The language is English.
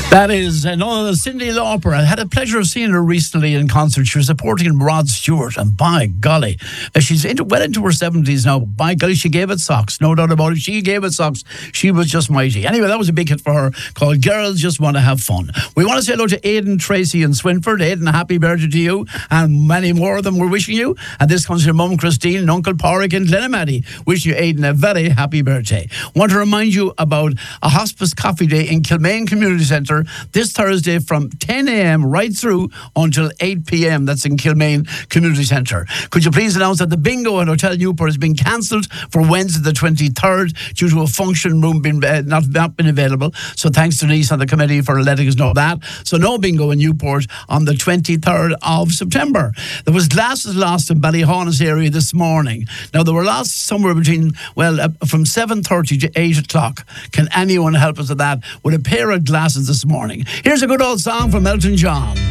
That is Cyndi Lauper. I had a pleasure of seeing her recently in concert. She was supporting Rod Stewart, and by golly, she's well into her 70s now. By golly, she gave it socks. No doubt about it. She gave it socks. She was just mighty. Anyway, that was a big hit for her called Girls Just Want to Have Fun. We want to say hello to Aidan, Tracy and Swinford. Aidan, happy birthday to you, and many more of them we're wishing you. And this comes from Mum Christine and Uncle Porrick and Glenamaddy. Wishing you, Aidan, a very happy birthday. Want to remind you about a hospice coffee day in Kilmaine Community Centre this Thursday from 10 a.m. right through until 8 p.m. That's in Kilmaine Community Centre. Could you please announce that the bingo at Hotel Newport has been cancelled for Wednesday the 23rd due to a function room being not been available. So thanks to Denise and the committee for letting us know that. So no bingo in Newport on the 23rd of September. There was glasses lost in Ballyhaunis area this morning. Now they were lost somewhere between, from 7:30 to 8 o'clock. Can anyone help us with that? With a pair of glasses this morning. Here's a good old song from Elton John.